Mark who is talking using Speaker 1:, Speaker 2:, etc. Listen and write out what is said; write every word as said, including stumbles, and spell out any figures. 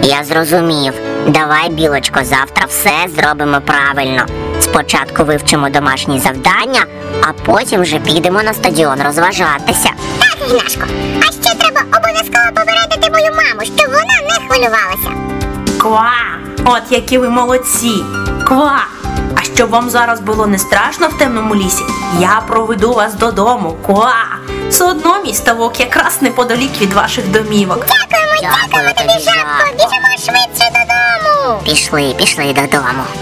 Speaker 1: Я зрозумів. Давай, Білочко, завтра все зробимо правильно. Спочатку вивчимо домашні завдання, а потім вже підемо на стадіон розважатися.
Speaker 2: Так, Ігнашко, а ще треба обов'язково попередити мою маму, щоб вона не хвилювалася.
Speaker 3: Ква! От які ви молодці! Ква! А щоб вам зараз було не страшно в темному лісі, я проведу вас додому. Ква! Все одно мій ставок якраз неподалік від ваших домівок.
Speaker 2: Дякуємо,
Speaker 1: Дякую
Speaker 2: дякуємо
Speaker 1: тобі,
Speaker 2: тобі, жабко.
Speaker 1: Жабко.
Speaker 2: Біжимо швидше додому.
Speaker 1: Пішли, пішли додому.